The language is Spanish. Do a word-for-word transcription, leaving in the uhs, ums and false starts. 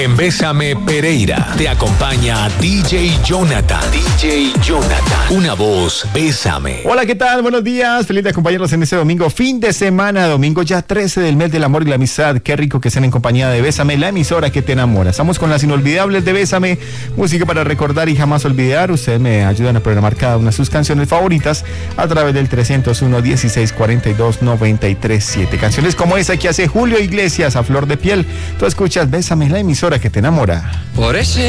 En Bésame Pereira te acompaña D J Jonathan. D J Jonathan. Una voz, Bésame. Hola, ¿qué tal? Buenos días. Feliz de acompañarnos en este domingo, fin de semana, domingo ya trece del mes del amor y la amistad. Qué rico que estén en compañía de Bésame, la emisora que te enamora. Estamos con las inolvidables de Bésame, música para recordar y jamás olvidar. Ustedes me ayudan a programar cada una de sus canciones favoritas a través del trescientos uno, dieciséis, cuarenta y dos, noventa y tres, siete. Canciones como esa que hace Julio Iglesias, A Flor de Piel. Tú escuchas Bésame, la emisora que te enamora. Por ese